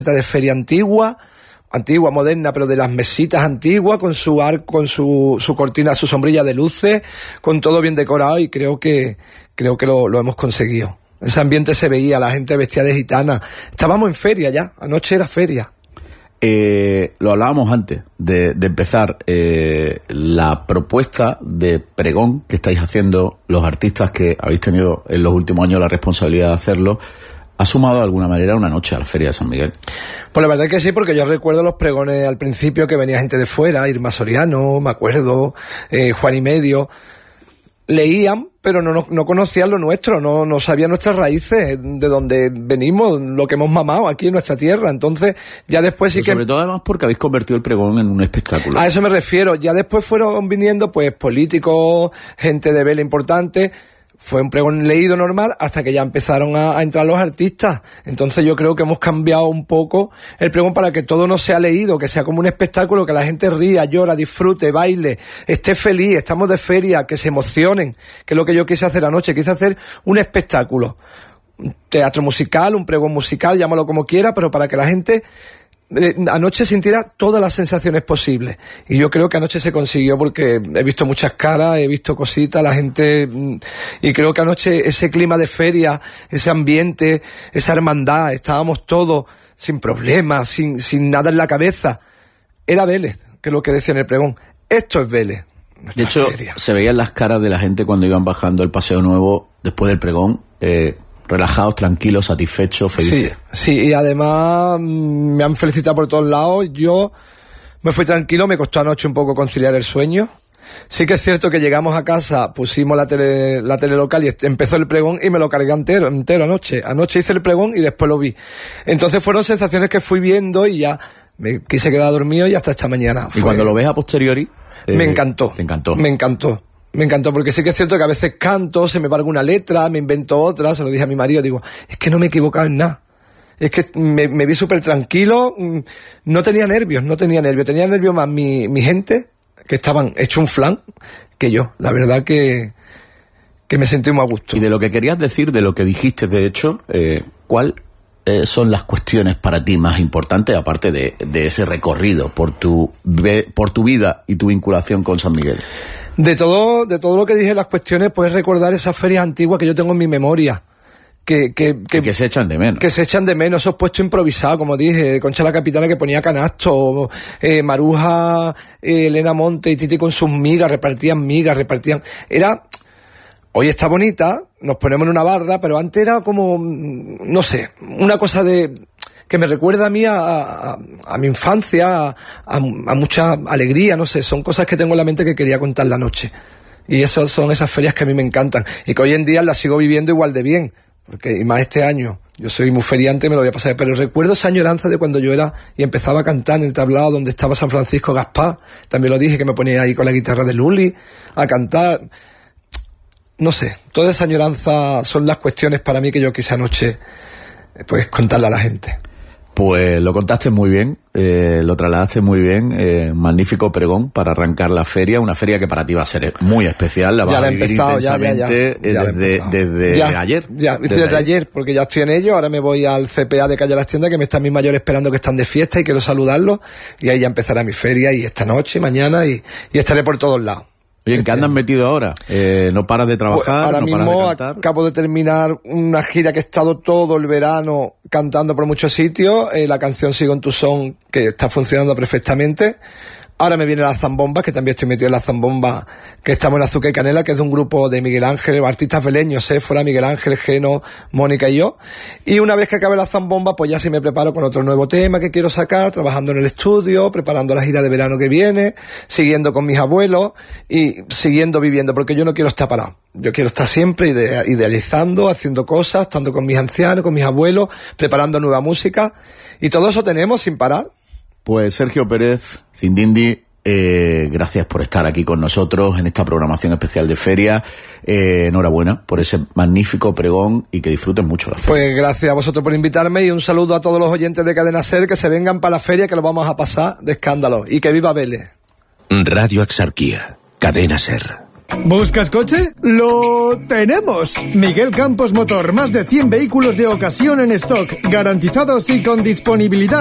de feria antigua, moderna, pero de las mesitas antiguas, con su arco, con su cortina, su sombrilla de luces, con todo bien decorado, y creo que lo hemos conseguido. Ese ambiente se veía, la gente vestida de gitana. Estábamos en feria ya, anoche era feria. Lo hablábamos antes de empezar, la propuesta de pregón que estáis haciendo, los artistas que habéis tenido en los últimos años la responsabilidad de hacerlo, ¿ha sumado de alguna manera una noche a la Feria de San Miguel? Pues la verdad es que sí, porque yo recuerdo los pregones al principio, que venía gente de fuera, Irma Soriano, me acuerdo, Juan y Medio. Leían, pero no conocían lo nuestro, no sabían nuestras raíces, de donde venimos, lo que hemos mamado aquí en nuestra tierra. Entonces, ya después sí que... Sobre todo además porque habéis convertido el pregón en un espectáculo. A eso me refiero. Ya después fueron viniendo pues políticos, gente de vela importante. Fue un pregón leído normal hasta que ya empezaron a entrar los artistas. Entonces yo creo que hemos cambiado un poco el pregón para que todo no sea leído, que sea como un espectáculo, que la gente ría, llora, disfrute, baile, esté feliz, estamos de feria, que se emocionen, que es lo que yo quise hacer anoche. Quise hacer un espectáculo, un teatro musical, un pregón musical, llámalo como quiera, pero para que la gente anoche sintiera todas las sensaciones posibles. Y yo creo que anoche se consiguió, porque he visto muchas caras, he visto cositas, la gente, y creo que anoche ese clima de feria, ese ambiente, esa hermandad, estábamos todos sin problemas, sin nada en la cabeza. Era Vélez, que es lo que decía en el pregón. Esto es Vélez. De hecho, feria. Se veían las caras de la gente cuando iban bajando el Paseo Nuevo después del pregón, relajados, tranquilos, satisfechos, felices. Sí, y además me han felicitado por todos lados. Yo me fui tranquilo, me costó anoche un poco conciliar el sueño. Sí que es cierto que llegamos a casa, pusimos la tele local y empezó el pregón y me lo cargué entero anoche. Anoche hice el pregón y después lo vi. Entonces fueron sensaciones que fui viendo y ya me quise quedar dormido y hasta esta mañana. Y cuando lo ves a posteriori... me encantó. ¿Te encantó? Me encantó. Me encantó, porque sí que es cierto que a veces canto, se me va alguna letra, me invento otra, se lo dije a mi marido, digo, es que no me he equivocado en nada. Es que me vi súper tranquilo, no tenía nervios, tenía nervios más mi gente, que estaban hecho un flan, que yo. La verdad que me sentí muy a gusto. Y de lo que querías decir, de lo que dijiste, de hecho, ¿cuál son las cuestiones para ti más importantes, aparte de ese recorrido por tu vida y tu vinculación con San Miguel? De todo lo que dije, las cuestiones, puedes recordar esas ferias antiguas que yo tengo en mi memoria. Que se echan de menos. Que se echan de menos, esos puestos improvisados, como dije, Concha la Capitana que ponía canasto, Maruja, Elena Monte y Titi con sus migas, repartían. Hoy está bonita, nos ponemos en una barra, pero antes era como, no sé, una cosa que me recuerda a mí a mi infancia, a mucha alegría, no sé, son cosas que tengo en la mente que quería contar la noche. Y esas son esas ferias que a mí me encantan, y que hoy en día las sigo viviendo igual de bien, porque y más este año. Yo soy muy feriante, me lo voy a pasar, pero recuerdo esa añoranza de cuando yo era y empezaba a cantar en el tablado donde estaba San Francisco Gaspar. También lo dije, que me ponía ahí con la guitarra de Luli a cantar. No sé, toda esa añoranza son las cuestiones para mí que yo quise anoche pues contarle a la gente. Pues lo contaste muy bien, lo trasladaste muy bien, magnífico pregón para arrancar la feria, una feria que para ti va a ser muy especial, la vas a vivir intensamente desde ayer. Desde ayer, porque ya estoy en ello, ahora me voy al CPA de Calle Las Tiendas, que me están mis mayores esperando, que están de fiesta y quiero saludarlos, y ahí ya empezará mi feria, y esta noche, mañana, y estaré por todos lados. Oye, ¿en qué andas metido ahora? ¿No paras de trabajar? Pues ahora ¿no mismo paras de cantar? Acabo de terminar una gira que he estado todo el verano cantando por muchos sitios. La canción Sigo en tu son, que está funcionando perfectamente. Ahora me viene la zambomba, que también estoy metido en la zambomba, que estamos en Azúcar y Canela, que es de un grupo de Miguel Ángel, artistas veleños, fuera Miguel Ángel, Geno, Mónica y yo. Y una vez que acabe la zambomba, pues ya sí me preparo con otro nuevo tema que quiero sacar, trabajando en el estudio, preparando la gira de verano que viene, siguiendo con mis abuelos y siguiendo viviendo, porque yo no quiero estar parado. Yo quiero estar siempre idealizando, haciendo cosas, estando con mis ancianos, con mis abuelos, preparando nueva música. Y todo eso tenemos sin parar. Pues Sergio Pérez, Zindindi, gracias por estar aquí con nosotros en esta programación especial de feria. Enhorabuena por ese magnífico pregón y que disfruten mucho la feria. Pues gracias a vosotros por invitarme y un saludo a todos los oyentes de Cadena Ser, que se vengan para la feria, que lo vamos a pasar de escándalo, y que viva Vélez. Radio Axarquía, Cadena Ser. ¿Buscas coche? ¡Lo tenemos! Miguel Campos Motor, más de 100 vehículos de ocasión en stock, garantizados y con disponibilidad